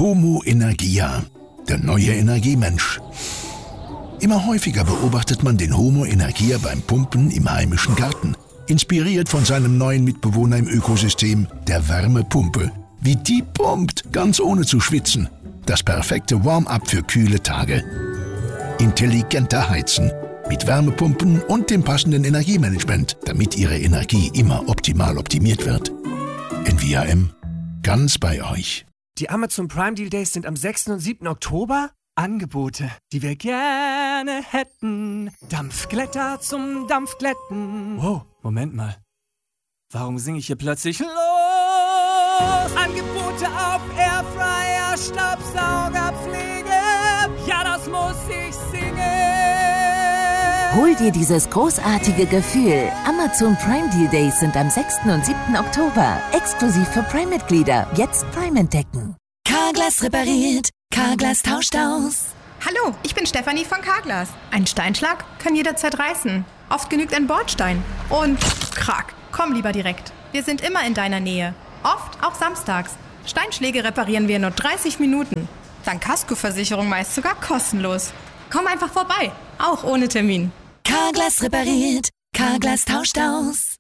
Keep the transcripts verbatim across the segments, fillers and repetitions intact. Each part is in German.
Homo Energia, der neue Energiemensch. Immer häufiger beobachtet man den Homo Energia beim Pumpen im heimischen Garten, inspiriert von seinem neuen Mitbewohner im Ökosystem, der Wärmepumpe. Wie die pumpt, ganz ohne zu schwitzen. Das perfekte Warm-up für kühle Tage. Intelligenter Heizen mit Wärmepumpen und dem passenden Energiemanagement, damit Ihre Energie immer optimal optimiert wird. N V A M, ganz bei euch. Die Amazon Prime Deal Days sind am sechsten und siebten Oktober. Angebote, die wir gerne hätten. Dampfglätter zum Dampfglätten. Wow, Moment mal. Warum singe ich hier plötzlich los? Angebote auf Airfryer, Staubsaugerpflege. Ja, das muss ich singen. Hol dir dieses großartige Gefühl. Amazon Prime Deal Days sind am sechsten und siebten Oktober. Exklusiv für Prime-Mitglieder. Jetzt Prime entdecken. Carglass repariert. Carglass tauscht aus. Hallo, ich bin Stefanie von Carglass. Ein Steinschlag kann jederzeit reißen. Oft genügt ein Bordstein. Und krack, komm lieber direkt. Wir sind immer in deiner Nähe. Oft auch samstags. Steinschläge reparieren wir in nur dreißig Minuten. Dank Kaskoversicherung meist sogar kostenlos. Komm einfach vorbei, auch ohne Termin. Carglass repariert. Carglass tauscht aus.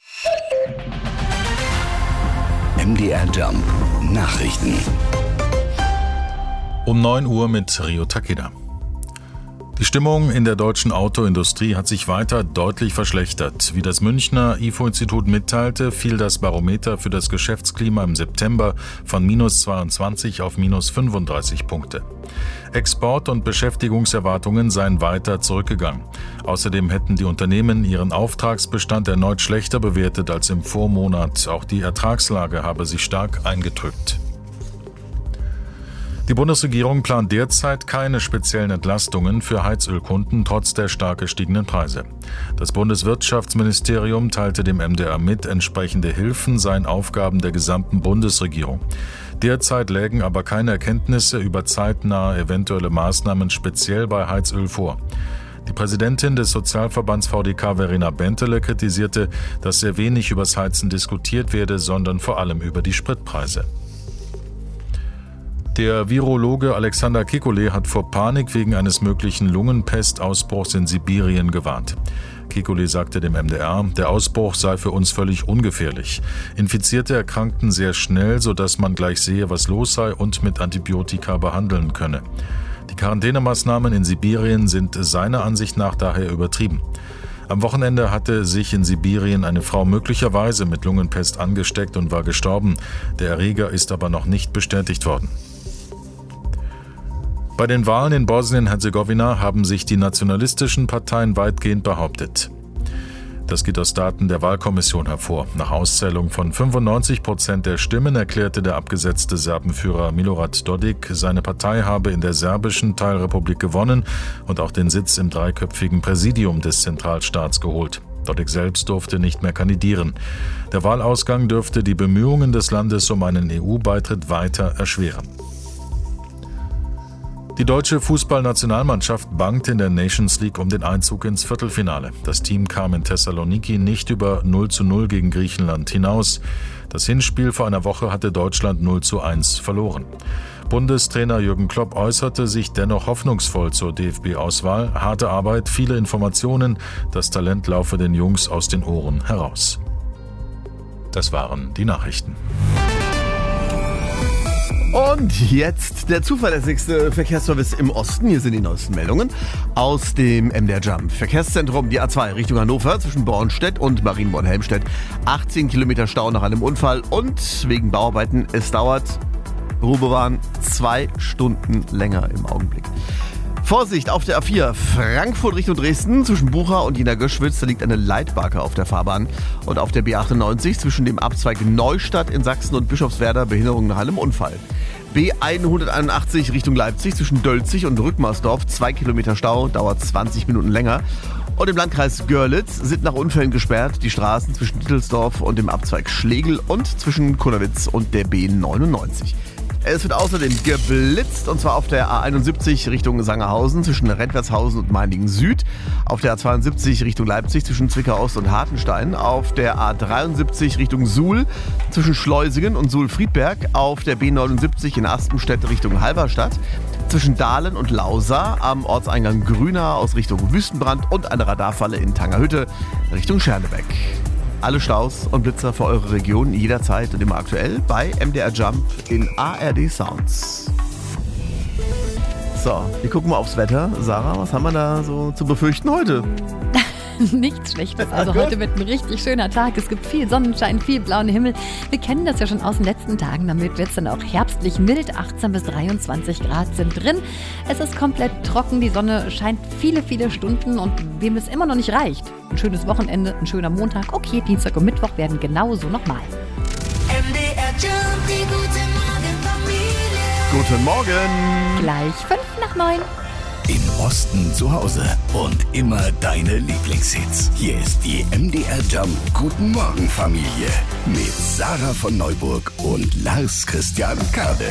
M D R Jump Nachrichten. Um neun Uhr mit Rio Takeda. Die Stimmung in der deutschen Autoindustrie hat sich weiter deutlich verschlechtert. Wie das Münchner I F O-Institut mitteilte, fiel das Barometer für das Geschäftsklima im September von minus zweiundzwanzig auf minus fünfunddreißig Punkte. Export- und Beschäftigungserwartungen seien weiter zurückgegangen. Außerdem hätten die Unternehmen ihren Auftragsbestand erneut schlechter bewertet als im Vormonat. Auch die Ertragslage habe sich stark eingetrübt. Die Bundesregierung plant derzeit keine speziellen Entlastungen für Heizölkunden trotz der stark gestiegenen Preise. Das Bundeswirtschaftsministerium teilte dem M D R mit, entsprechende Hilfen seien Aufgaben der gesamten Bundesregierung. Derzeit lägen aber keine Erkenntnisse über zeitnahe eventuelle Maßnahmen speziell bei Heizöl vor. Die Präsidentin des Sozialverbands V D K, Verena Bentele, kritisierte, dass sehr wenig übers Heizen diskutiert werde, sondern vor allem über die Spritpreise. Der Virologe Alexander Kekulé hat vor Panik wegen eines möglichen Lungenpestausbruchs in Sibirien gewarnt. Kekulé sagte dem M D R, der Ausbruch sei für uns völlig ungefährlich. Infizierte erkrankten sehr schnell, sodass man gleich sehe, was los sei und mit Antibiotika behandeln könne. Die Quarantänemaßnahmen in Sibirien sind seiner Ansicht nach daher übertrieben. Am Wochenende hatte sich in Sibirien eine Frau möglicherweise mit Lungenpest angesteckt und war gestorben. Der Erreger ist aber noch nicht bestätigt worden. Bei den Wahlen in Bosnien-Herzegowina haben sich die nationalistischen Parteien weitgehend behauptet. Das geht aus Daten der Wahlkommission hervor. Nach Auszählung von fünfundneunzig Prozent der Stimmen erklärte der abgesetzte Serbenführer Milorad Dodik, seine Partei habe in der serbischen Teilrepublik gewonnen und auch den Sitz im dreiköpfigen Präsidium des Zentralstaats geholt. Dodik selbst durfte nicht mehr kandidieren. Der Wahlausgang dürfte die Bemühungen des Landes um einen E U-Beitritt weiter erschweren. Die deutsche Fußballnationalmannschaft bangt in der Nations League um den Einzug ins Viertelfinale. Das Team kam in Thessaloniki nicht über null zu null gegen Griechenland hinaus. Das Hinspiel vor einer Woche hatte Deutschland null zu eins verloren. Bundestrainer Jürgen Klopp äußerte sich dennoch hoffnungsvoll zur D F B-Auswahl. Harte Arbeit, viele Informationen, das Talent laufe den Jungs aus den Ohren heraus. Das waren die Nachrichten. Und jetzt der zuverlässigste Verkehrsservice im Osten. Hier sind die neuesten Meldungen aus dem M D R Jump. Verkehrszentrum, die A zwei Richtung Hannover zwischen Bornstedt und Marienborn-Helmstedt. achtzehn Kilometer Stau nach einem Unfall und wegen Bauarbeiten. Es dauert, Ruhe bewahren, zwei Stunden länger im Augenblick. Vorsicht auf der A vier, Frankfurt Richtung Dresden, zwischen Bucha und Jena Göschwitz, da liegt eine Leitbarke auf der Fahrbahn. Und auf der B achtundneunzig zwischen dem Abzweig Neustadt in Sachsen und Bischofswerda, Behinderung nach einem Unfall. B hunderteinundachtzig Richtung Leipzig zwischen Dölzig und Rückmarsdorf, zwei Kilometer Stau, dauert zwanzig Minuten länger. Und im Landkreis Görlitz sind nach Unfällen gesperrt die Straßen zwischen Dittelsdorf und dem Abzweig Schlegel und zwischen Kunnewitz und der B neunundneunzig. Es wird außerdem geblitzt und zwar auf der A einundsiebzig Richtung Sangerhausen zwischen Rentwertshausen und Meiningen Süd, auf der A zweiundsiebzig Richtung Leipzig zwischen Zwickau Ost und Hartenstein, auf der A dreiundsiebzig Richtung Suhl zwischen Schleusingen und Suhl-Friedberg, auf der B neunundsiebzig in Aspenstedt Richtung Halberstadt, zwischen Dahlen und Lausa, am Ortseingang Grünau aus Richtung Wüstenbrand und eine Radarfalle in Tangerhütte Richtung Schernebeck. Alle Staus und Blitzer für eure Region jederzeit und immer aktuell bei M D R Jump in A R D Sounds. So, wir gucken mal aufs Wetter. Sarah, was haben wir da so zu befürchten heute? Nichts Schlechtes. Also heute wird ein richtig schöner Tag. Es gibt viel Sonnenschein, viel blauen Himmel. Wir kennen das ja schon aus den letzten Tagen. Damit wird es dann auch herbstlich mild. achtzehn bis dreiundzwanzig Grad sind drin. Es ist komplett trocken. Die Sonne scheint viele, viele Stunden. Und wem es immer noch nicht reicht, ein schönes Wochenende, ein schöner Montag. Okay, Dienstag und Mittwoch werden genauso nochmal. M D R Jump, die gute Morgenfamilie. Guten Morgen! Gleich fünf nach neun. Im Osten zu Hause und immer deine Lieblingshits. Hier ist die M D R Jump Guten Morgen Familie mit Sarah von Neuburg und Lars Christian Kade.